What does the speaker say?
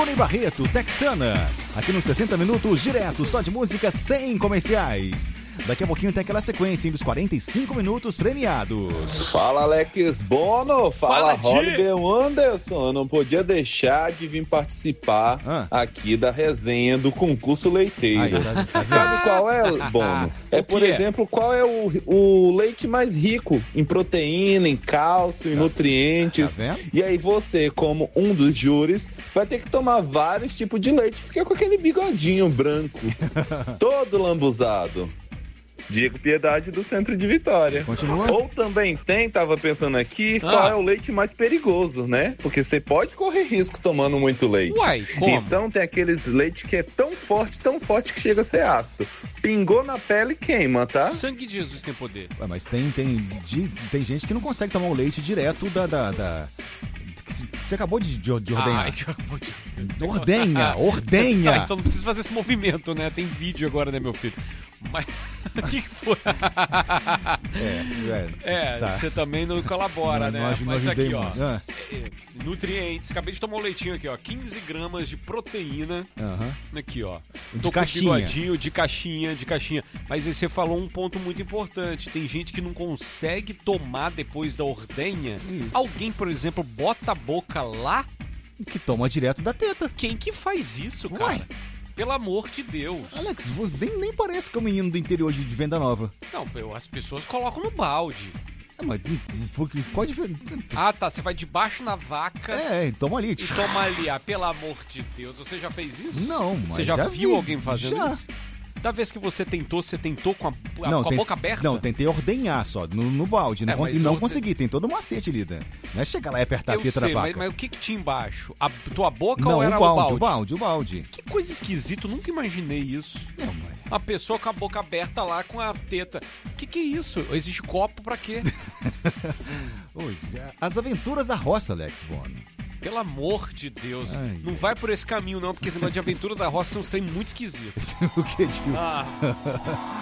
Tony Barreto, Texana, aqui nos 60 minutos, direto, só de música sem comerciais. Daqui a pouquinho tem aquela sequência dos 45 minutos premiados. Fala, Alex Bono. Fala, Di. Holiday Anderson. Eu não podia deixar de vir participar aqui da resenha do concurso leiteiro. Sabe qual é, Bono? É, por exemplo, qual é o leite mais rico em proteína, em cálcio, em nutrientes. Tá vendo? E aí você, como um dos júris, vai ter que tomar vários tipos de leite. Fica com aquele bigodinho branco, todo lambuzado. Diego Piedade do Centro de Vitória. Continua. Ou também tava pensando aqui, qual é o leite mais perigoso, né? Porque você pode correr risco tomando muito leite. Uai, como? Então tem aqueles leite que é tão forte que chega a ser ácido. Pingou na pele, queima, tá? Sangue de Jesus tem poder. Ué, mas tem gente que não consegue tomar o leite direto que você acabou de ordenhar. Ai, que acabou de... Ordenha! Tá, então não precisa fazer esse movimento, né? Tem vídeo agora, né, meu filho? Mas o que foi? Você também não colabora, né? Mas aqui, ó. Nutrientes. Acabei de tomar um leitinho aqui, ó. 15 gramas de proteína. Aqui, ó. Tô com o bigodinho de caixinha. Mas aí você falou um ponto muito importante. Tem gente que não consegue tomar depois da ordenha. Alguém, por exemplo, bota a boca lá. Que toma direto da teta. Quem que faz isso, cara? Ué. Pelo amor de Deus. Alex, nem parece que é um menino do interior de Venda Nova. Não, as pessoas colocam no balde. Mas pode ver. Ah, tá. Você vai debaixo na vaca. Toma ali. E toma ali. Ah, pelo amor de Deus. Você já fez isso? Não, mas você já viu vi. alguém fazendo isso? Da vez que você tentou com a boca aberta? Não, tentei ordenhar só, no balde. E não consegui, tem todo um macete ali. Não é chegar lá e apertar a teta da vaca. Mas o que tinha embaixo? A tua boca não, ou era o balde? Que coisa esquisita, nunca imaginei isso. Não, mas... Uma pessoa com a boca aberta lá com a teta. Que é isso? Existe copo pra quê? As aventuras da roça, Alex Bono. Pelo amor de Deus. Não vai por esse caminho, não, porque esse negócio de aventura da roça é um trem muito esquisito. O que, tio?